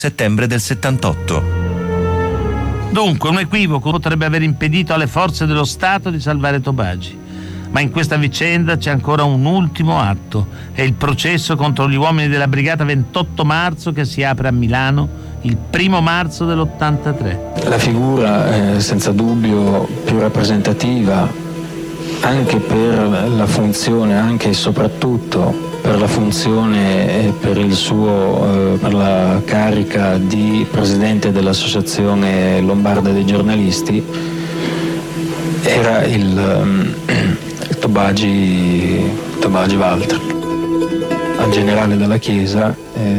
settembre del 78. Dunque, un equivoco potrebbe aver impedito alle forze dello Stato di salvare Tobagi. Ma in questa vicenda c'è ancora un ultimo atto. È il processo contro gli uomini della Brigata 28 marzo che si apre a Milano il 1 marzo dell'83. La figura è senza dubbio più rappresentativa anche per la funzione, anche e soprattutto per la funzione e per la carica di presidente dell'Associazione Lombarda dei giornalisti, era il Tobagi Walter. Al generale della Chiesa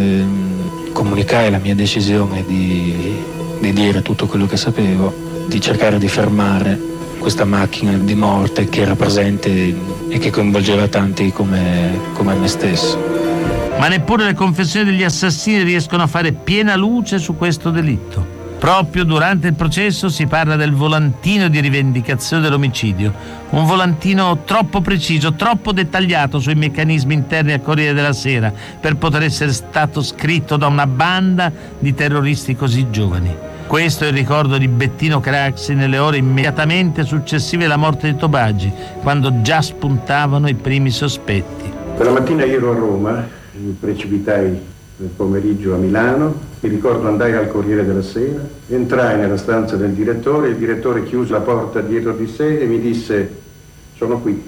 comunicai la mia decisione di dire tutto quello che sapevo, di cercare di fermare questa macchina di morte che era presente e che coinvolgeva tanti come me stesso. Ma neppure le confessioni degli assassini riescono a fare piena luce su questo delitto. Proprio durante il processo si parla del volantino di rivendicazione dell'omicidio, un volantino troppo preciso, troppo dettagliato sui meccanismi interni al Corriere della Sera per poter essere stato scritto da una banda di terroristi così giovani. Questo è il ricordo di Bettino Craxi nelle ore immediatamente successive alla morte di Tobagi, quando già spuntavano i primi sospetti. Quella mattina io ero a Roma, mi precipitai nel pomeriggio a Milano, mi ricordo andai al Corriere della Sera, entrai nella stanza del direttore, il direttore chiuse la porta dietro di sé e mi disse: sono qui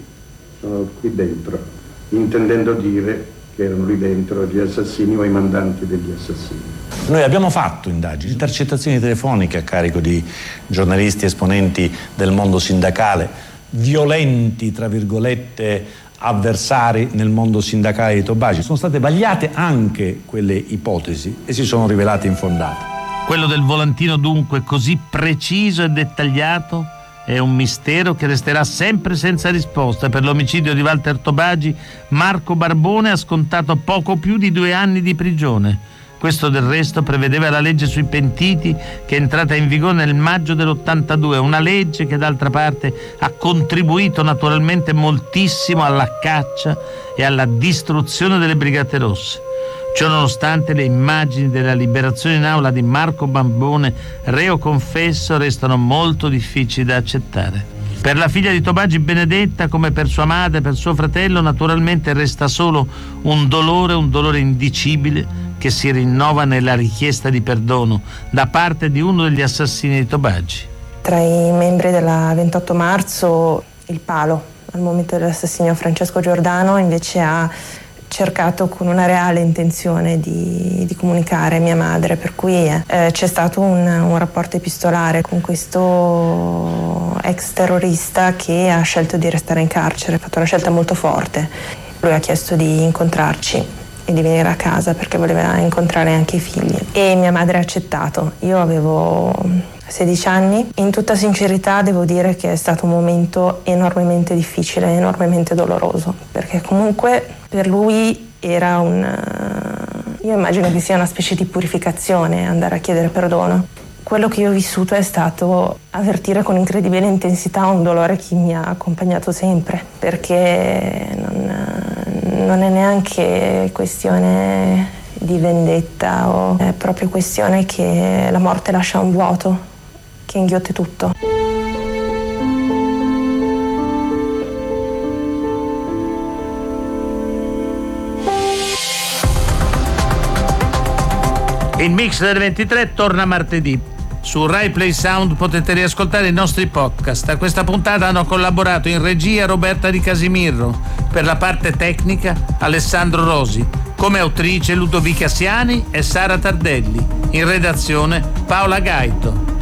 dentro, intendendo dire che erano lì dentro gli assassini o i mandanti degli assassini. Noi abbiamo fatto indagini, intercettazioni telefoniche a carico di giornalisti, esponenti del mondo sindacale, violenti, tra virgolette, avversari nel mondo sindacale di Tobagi. Sono state vagliate anche quelle ipotesi e si sono rivelate infondate. Quello del volantino, dunque, così preciso e dettagliato, è un mistero che resterà sempre senza risposta. Per l'omicidio di Walter Tobagi, Marco Barbone ha scontato poco più di 2 anni di prigione. Questo del resto prevedeva la legge sui pentiti, che è entrata in vigore nel maggio dell'82, una legge che d'altra parte ha contribuito naturalmente moltissimo alla caccia e alla distruzione delle Brigate Rosse. Ciononostante, le immagini della liberazione in aula di Marco Barbone, reo confesso, restano molto difficili da accettare. Per la figlia di Tobagi, Benedetta, come per sua madre e per suo fratello, naturalmente resta solo un dolore indicibile che si rinnova nella richiesta di perdono da parte di uno degli assassini di Tobagi. Tra i membri della 28 marzo, il palo al momento dell'assassinio Francesco Giordano invece ha cercato con una reale intenzione di comunicare a mia madre, per cui c'è stato un rapporto epistolare con questo ex terrorista che ha scelto di restare in carcere, ha fatto una scelta molto forte. Lui ha chiesto di incontrarci e di venire a casa perché voleva incontrare anche i figli e mia madre ha accettato. Io avevo 16 anni. In tutta sincerità devo dire che è stato un momento enormemente difficile, enormemente doloroso, perché comunque per lui era io immagino che sia una specie di purificazione andare a chiedere perdono. Quello che io ho vissuto è stato avvertire con incredibile intensità un dolore che mi ha accompagnato sempre, perché non è neanche questione di vendetta, è proprio questione che la morte lascia un vuoto che inghiotte tutto. Il Mix del 23 torna martedì. Su Rai Play Sound potete riascoltare i nostri podcast. A questa puntata hanno collaborato in regia Roberta Di Casimirro, per la parte tecnica Alessandro Rosi, come autrice Ludovica Siani e Sara Tardelli, in redazione Paola Gaito.